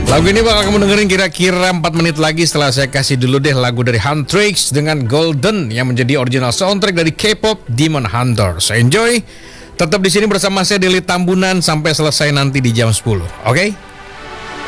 Lagu ini bakal kamu dengerin kira-kira 4 menit lagi setelah saya kasih dulu deh lagu dari Huntrix dengan Golden yang menjadi original soundtrack dari K-pop Demon Hunters. Enjoy. Tetap di sini bersama saya Deli Tambunan sampai selesai nanti di jam 10. Oke?